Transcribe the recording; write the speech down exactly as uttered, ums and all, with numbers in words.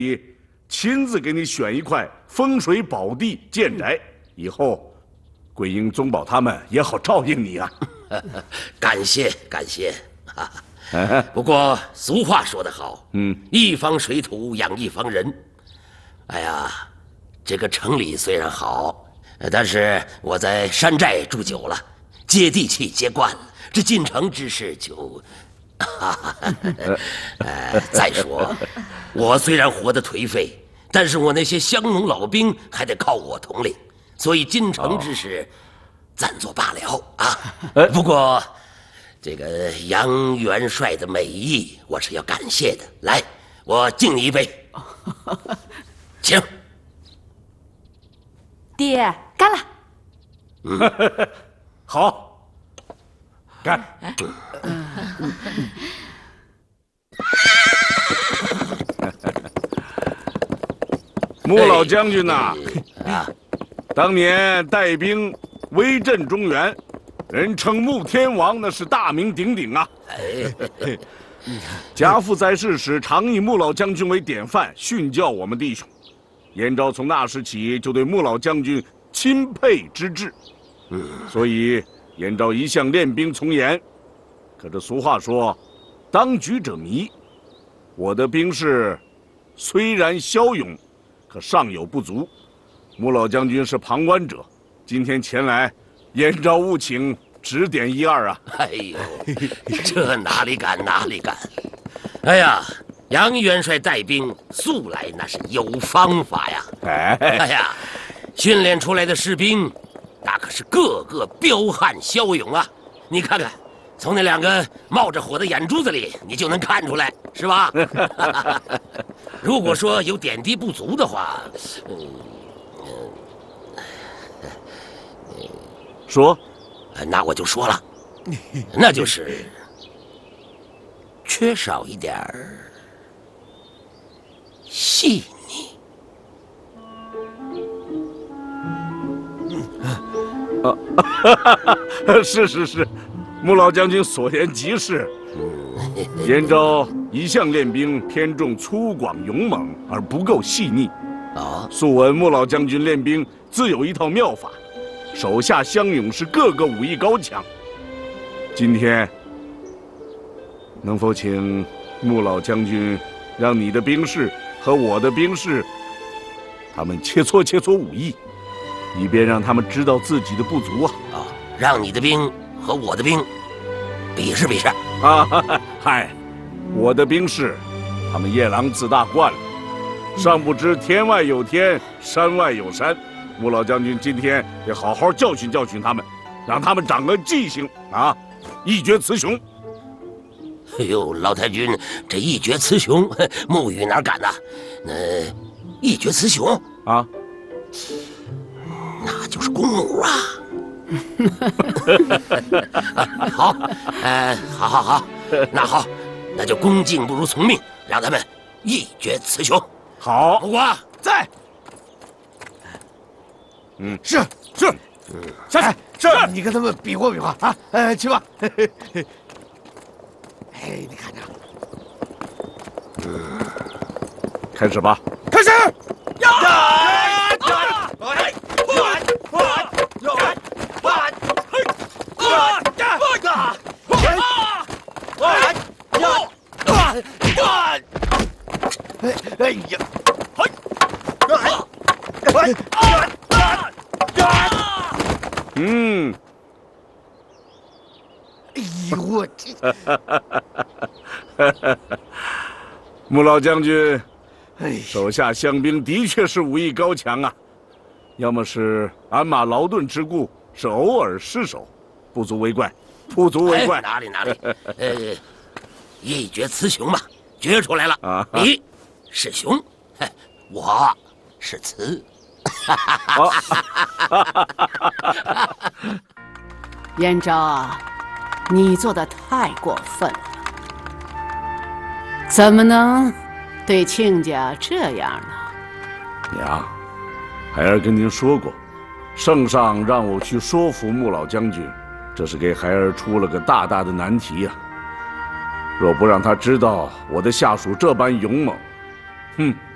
亲自给你选一块风水宝地建宅，以后桂英、宗保他们也好照应你啊。 感谢感谢。不过俗话说得好，嗯，一方水土养一方人。哎呀，这个城里虽然好，但是我在山寨住久了，接地气接惯了，这进城之事就……呃，再说，我虽然活得颓废。 但是我那些乡农老兵还得靠我统领，所以进城之事，暂作罢了啊。不过，这个杨元帅的美意，我是要感谢的。来，我敬你一杯，请。 爹，干了。 嗯，好，干。穆老将军呐，啊，当年带兵威震中原，人称穆天王，那是大名鼎鼎啊。哎，家父在世时常以穆老将军为典范，训教我们弟兄。燕昭从那时起就对穆老将军钦佩之至，嗯，所以燕昭一向练兵从严。可这俗话说，当局者迷。我的兵士虽然骁勇。 可尚有不足，穆老将军是旁观者，今天前来，燕昭务请指点一二啊！ 哎呦，这哪里敢哪里敢！哎呀，杨元帅带兵素来那是有方法呀！哎哎呀，训练出来的士兵，那可是个个彪悍骁勇啊！你看看，从那两个冒着火的眼珠子里，你就能看出来，是吧？如果说有点滴不足的话，嗯， 嗯说， 那我就说了，那就是缺少一点儿细腻。 啊，是是是，穆老将军所言极是。燕昭一向练兵偏重粗犷勇猛，而不够细腻。啊，素闻穆老将军练兵自有一套妙法，手下乡勇士个个武艺高强。今天能否请穆老将军让你的兵士和我的兵士，他们切磋切磋武艺，以便让他们知道自己的不足啊！ 啊，让你的兵和我的兵比试比试。 啊，嗨，我的兵士，他们夜郎自大惯了，尚不知天外有天，山外有山。穆老将军今天得好好教训教训他们，让他们长个记性啊，一决雌雄。 哎呦，老太君，这一决雌雄，穆羽哪敢呐？那一决雌雄啊， 那就是公母啊。 好，呃，好，好，好，那好，那就恭敬不如从命，让他们一决雌雄。 好， 不过在。 嗯， 是是，嗯，下去是。你跟他们比划比划啊，呃，去吧。哎，你看着， 嗯，开始吧。 开始。呀！哎哎呀！ 嗯。 哎呦我这！ 穆老将军，手下乡兵的确是武艺高强啊，要么是鞍马劳顿之故，是偶尔失手，不足为怪，不足为怪。 哎、哪里哪里，呃，一决雌雄嘛，决出来了。啊，你是雄，我是雌。 燕昭啊，你做的太过分了，怎么能对亲家这样呢？ 娘，孩儿跟您说过，圣上让我去说服穆老将军，这是给孩儿出了个大大的难题呀、啊。若不让他知道我的下属这般勇猛，哼。